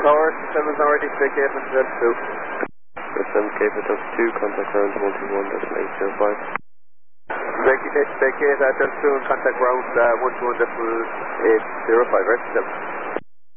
Tower 7 is already vacate for Delta 2. SMK for Delta 2, contact ground 121.805. Vacate at Delta 2 and contact ground 121.805, right? Delta.